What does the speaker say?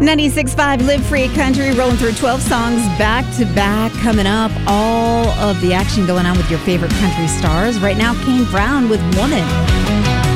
96.5 Live Free Country, rolling through 12 songs back to back. Coming up, all of the action going on with your favorite country stars. Right now, Kane Brown with Woman.